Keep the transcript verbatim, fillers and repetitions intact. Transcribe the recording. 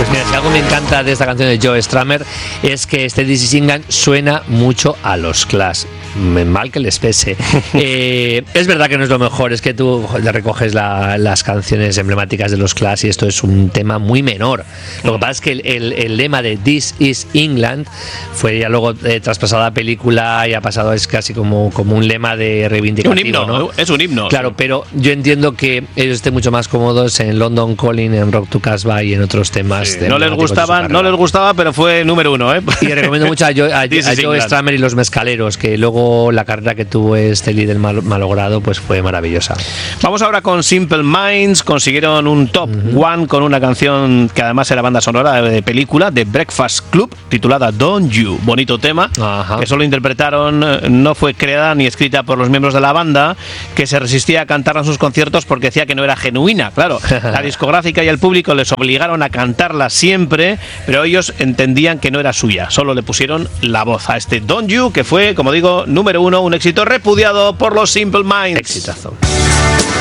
Pues mira, si algo me encanta de esta canción de Joe Strummer es que este This Is England suena mucho a los Clash. Mal que les pese. Eh, es verdad que no es lo mejor, es que tú le recoges la, las canciones emblemáticas de los Clash y esto es un tema muy menor. Lo que pasa es que el, el, el lema de This Is England fue ya luego eh, traspasado a la película y ha pasado, es casi como, como un lema de reivindicativo. Un himno, ¿no? Es un himno. Claro, pero yo entiendo que ellos estén mucho más cómodos en London Calling, en Rock to Casbah y en otros temas. Sí, no les gustaba, no les gustaba, pero fue número uno, ¿eh? Y recomiendo mucho a Joe, a, a Joe Strummer y los Mezcaleros, que luego la carrera que tuvo este líder mal, malogrado pues fue maravillosa. Vamos ahora con Simple Minds. Consiguieron un top uh-huh. one con una canción que además era banda sonora de película, de Breakfast Club, titulada Don't You. Bonito tema, uh-huh. que solo interpretaron, no fue creada ni escrita por los miembros de la banda, que se resistía a cantarla en sus conciertos porque decía que no era genuina. Claro, la discográfica y el público les obligaron a cantarla siempre, pero ellos entendían que no era suya, solo le pusieron la voz a este Don't You, que fue, como digo, número uno, un éxito repudiado por los Simple Minds. Exitazo.